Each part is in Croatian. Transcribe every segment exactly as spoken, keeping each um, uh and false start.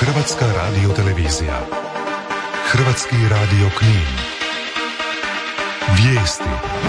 Hrvatska radiotelevizija. Hrvatski radio Knin. Vijesti.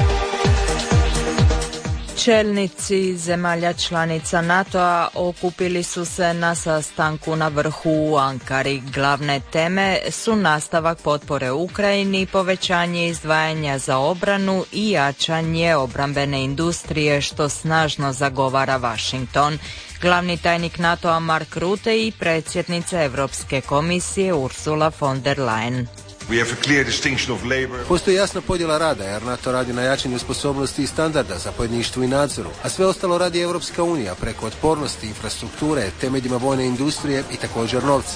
Čelnici zemalja članica NATO-a okupili su se na sastanku na vrhu u Ankari. Glavne teme su nastavak potpore Ukrajini, povećanje izdvajanja za obranu i jačanje obrambene industrije, što snažno zagovara Washington. Glavni tajnik NATO-a Mark Rutte i predsjednica Europske komisije Ursula von der Leyen. Postoji jasna podjela rada, jer NATO radi na jačanju sposobnosti i standarda, zapovjedništvu i nadzoru, a sve ostalo radi Europska unija preko otpornosti, infrastrukture, temeljima vojne industrije i također novca.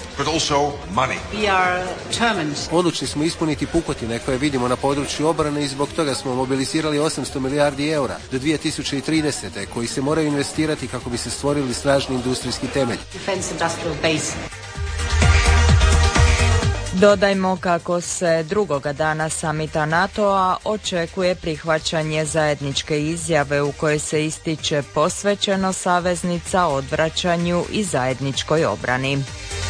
Odlučni smo ispuniti pukotine koje vidimo na području obrane i zbog toga smo mobilizirali osamsto milijardi eura do dvije tisuće tridesete koji se moraju investirati kako bi se stvorili snažni industrijski temelj. Dodajmo kako se drugoga dana samita NATO-a očekuje prihvaćanje zajedničke izjave u kojoj se ističe posvećeno saveznica odvraćanju i zajedničkoj obrani.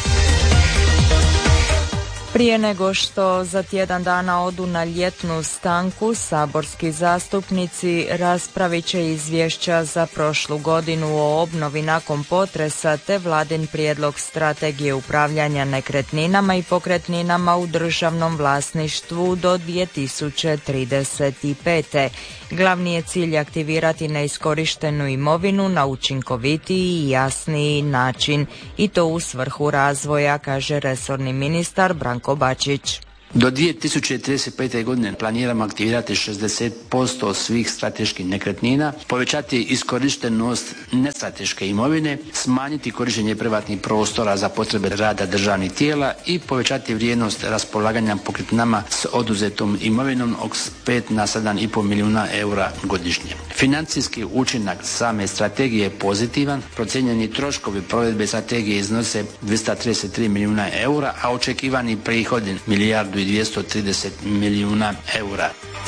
Prije nego što za tjedan dana odu na ljetnu stanku, saborski zastupnici raspravit će izvješća za prošlu godinu o obnovi nakon potresa te vladin prijedlog strategije upravljanja nekretninama i pokretninama u državnom vlasništvu do dvije tisuće trideset pete. Glavni je cilj aktivirati neiskorištenu imovinu na učinkovitiji i jasniji način i to u svrhu razvoja, kaže resorni ministar Branko Bačić. Do dvije tisuće trideset pete. godine planiramo aktivirati šezdeset posto svih strateških nekretnina, povećati iskorištenost nestrateške imovine, smanjiti korištenje privatnih prostora za potrebe rada državnih tijela i povećati vrijednost raspolaganja pokretninama s oduzetom imovinom od pet na sedam i pol milijuna eura godišnje. Financijski učinak same strategije je pozitivan, procijenjeni troškovi provedbe strategije iznose dvjesto trideset tri milijuna eura, a očekivani prihodi milijardu i dvjesto trideset milijuna eura.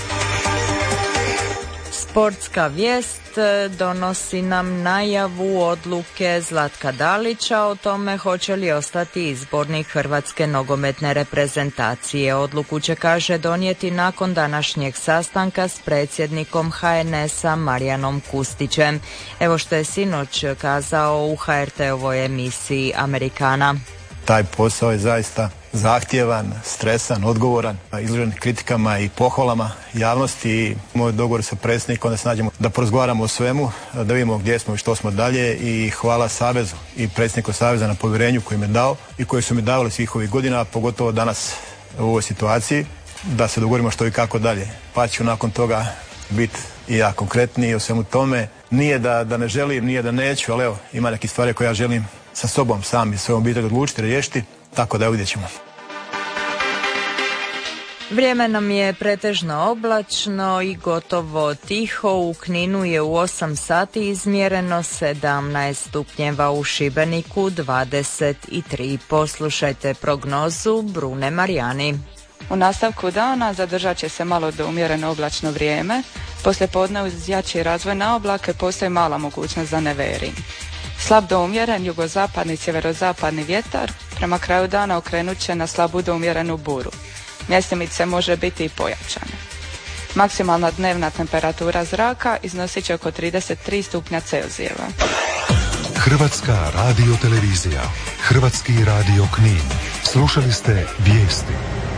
Sportska vijest donosi nam najavu odluke Zlatka Dalića o tome hoće li ostati izbornik Hrvatske nogometne reprezentacije. Odluku će, kaže, donijeti nakon današnjeg sastanka s predsjednikom ha en es-a Marijanom Kustićem. Evo što je sinoć kazao u ha er te-ovoj emisiji Amerikana. Taj posao je zaista zahtjevan, stresan, odgovoran, izložen kritikama i pohvalama javnosti i moj dogovor sa predsjednikom da se nađemo da porazgovaramo o svemu, da vidimo gdje smo i što smo dalje i hvala Savezu i predsjedniku Saveza na povjerenju koji me dao i koji su mi davali svih ovih godina, pogotovo danas u ovoj situaciji, da se dogovorimo što i kako dalje. Pa ću nakon toga biti i ja konkretniji o svemu tome. Nije da, da ne želim, nije da neću, ali evo, ima neke stvari koje ja želim sa sobom sam i svojom obitelji odlučiti, riješiti, tako da evo vidjet ćemo. Vrijeme nam je pretežno oblačno i gotovo tiho. U Kninu je u osam sati izmjereno sedamnaest stupnjeva, u Šibeniku dvadeset tri. Poslušajte prognozu Brune Marijani. U nastavku dana zadržat će se malo do umjereno oblačno vrijeme. Poslije podne uz jači razvoj na oblake postoji mala mogućnost za neveri. Slab do umjeren jugozapadni i sjeverozapadni vjetar prema kraju dana okrenut će na slabu do umjerenu buru. Mjestimice može biti i pojačane. Maksimalna dnevna temperatura zraka iznosit će oko trideset tri stupnja Celzijeva. Hrvatska radiotelevizija, Hrvatski radio Knin. Slušali ste vijesti.